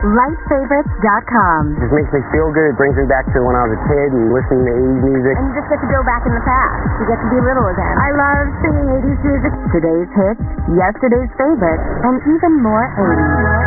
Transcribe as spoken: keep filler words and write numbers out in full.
light favorites dot com. It just makes me feel good. It brings me back to when I was a kid and listening to eighties music. And you just get to go back in the past. You get to be little again. I love singing eighties music. Today's hits, yesterday's favorites, and even more eighties.